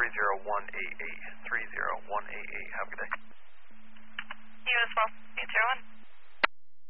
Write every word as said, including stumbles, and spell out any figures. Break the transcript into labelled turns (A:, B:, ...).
A: three zero one eight eight. three zero one eight eight. Have a good day.
B: You as well. eight zero one.